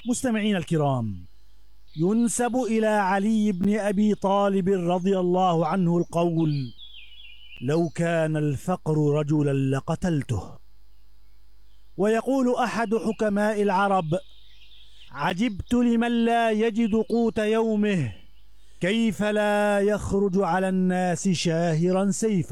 مستمعين الكرام، ينسب إلى علي بن أبي طالب رضي الله عنه القول: لو كان الفقر رجلا لقتلته. ويقول أحد حكماء العرب: عجبت لمن لا يجد قوت يومه، كيف لا يخرج على الناس شاهرا سيفا.